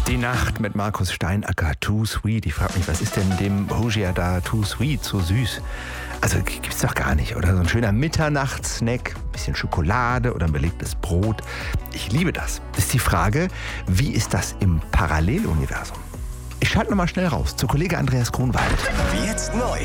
Die Nacht mit Markus Steinacker, Too Sweet. Ich frage mich, was ist denn dem Hojia da Too Sweet, so süß? Also gibt's doch gar nicht, oder? So ein schöner Mitternachtssnack, ein bisschen Schokolade oder ein belegtes Brot. Ich liebe das. Ist die Frage, wie ist das im Paralleluniversum? Ich schalte nochmal schnell raus zu Kollege Andreas Grunwald. Jetzt neu